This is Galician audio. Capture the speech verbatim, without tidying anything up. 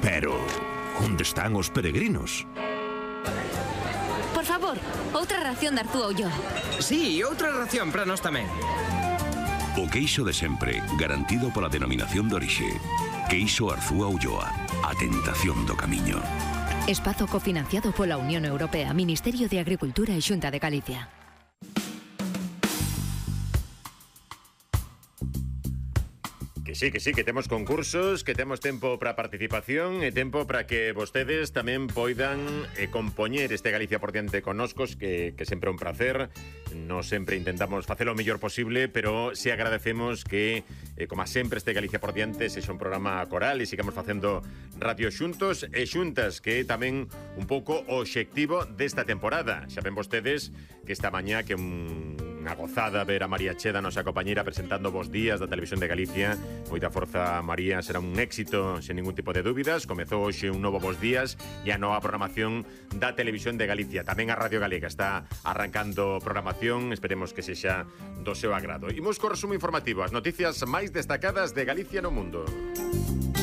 Pero, onde están os peregrinos? Por favor, outra ración de Arzúa Ulloa. Sí, outra ración para nós tamén. O queixo de sempre, garantido pola denominación de orixe. Queixo Arzúa Ulloa, a tentación do camiño. Espazo cofinanciado pola Unión Europea, Ministerio de Agricultura e Xunta de Galicia. Que sí, que sí, que temos concursos, que temos tempo para participación e tempo para que vostedes tamén poidan eh, compoñer este Galicia por diante connoscos, que, que sempre é un placer. Non sempre intentamos facelo o mellor posible, pero si agradecemos que, eh, como sempre, este Galicia por diante sexa un programa coral e sigamos facendo radio xuntos e xuntas, que é tamén un pouco o obxectivo desta temporada. Xa ven vostedes que esta mañá que un, unha gozada ver a María Cheda, nosa compañeira, presentando Bos Días da Televisión de Galicia. Moita forza, María, será un éxito sen ningún tipo de dúbidas. Comezou hoxe un novo Bos Días e a nova programación da Televisión de Galicia. Tamén a Radio Galega está arrancando programación, esperemos que sexa do seu agrado. Imos co resumo informativo, as noticias máis destacadas de Galicia no mundo.